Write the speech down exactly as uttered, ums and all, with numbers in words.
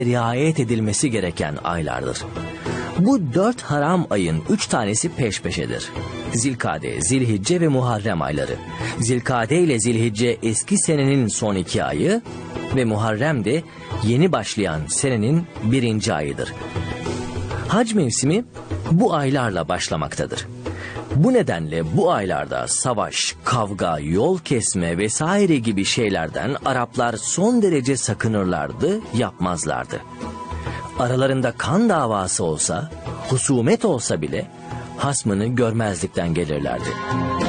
riayet edilmesi gereken aylardır. Bu dört haram ayın üç tanesi peş peşedir. Zilkade, Zilhicce ve Muharrem ayları. Zilkade ile Zilhicce eski senenin son iki ayı ve Muharrem de yeni başlayan senenin birinci ayıdır. Hac mevsimi bu aylarla başlamaktadır. Bu nedenle bu aylarda savaş, kavga, yol kesme vesaire gibi şeylerden Araplar son derece sakınırlardı, yapmazlardı. Aralarında kan davası olsa, husumet olsa bile hasmını görmezlikten gelirlerdi.